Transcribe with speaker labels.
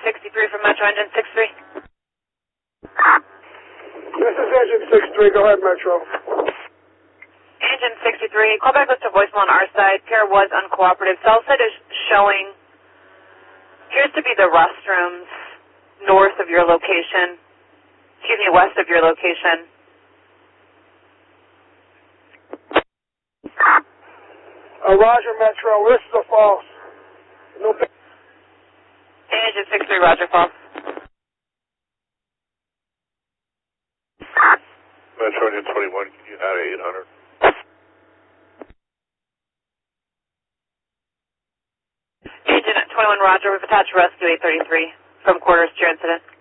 Speaker 1: 63 from Metro Engine 63.
Speaker 2: This is Engine 63. Go ahead, Metro.
Speaker 1: Engine 63, callback list to voicemail on our side. Pair was uncooperative. Cell site is showing, appears to be the restrooms north of your location. Excuse me, west of your location.
Speaker 2: Roger, Metro. Risks are false. No.
Speaker 1: Engine 63, Roger, false.
Speaker 3: Metro Engine 21, can you add 800?
Speaker 1: Engine 21, Roger. We've attached rescue 833 from quarters to your incident.